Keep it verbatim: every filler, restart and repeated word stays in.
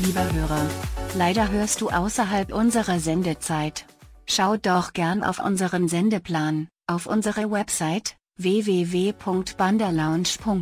Lieber Hörer, leider hörst du außerhalb unserer Sendezeit. Schau doch gern auf unseren Sendeplan, auf unsere Website w w w punkt banderlounge punkt